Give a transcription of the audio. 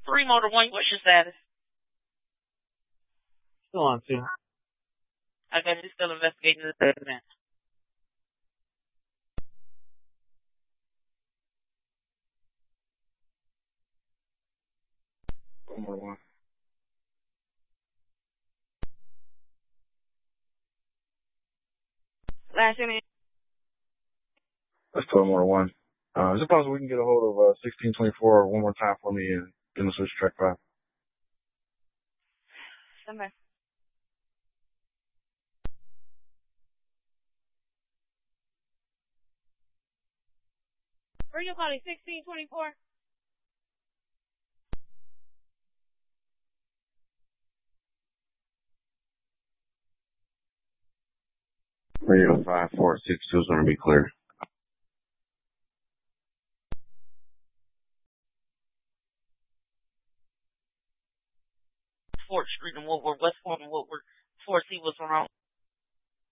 3 Motor 1, what's your status? Still on 2. I guess you're still investigating this event. Motor 1. Last name? That's 12 Motor 1. Is it possible we can get a hold of 1624 one more time for me and give them a switch track 5? Somebody. Where are you calling? 1624? Radio 5462 is going to be clear. Fort Street in Woodward, West Fort and Woodward.